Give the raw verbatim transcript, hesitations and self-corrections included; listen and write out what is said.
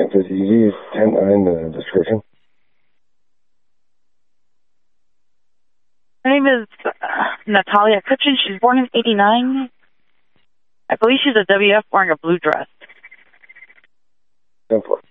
Memphis E Z is ten nine, the description. Her name is uh, Natalia Kutchin. She's born in eighty-nine. I believe she's a W F wearing a blue dress. ten four.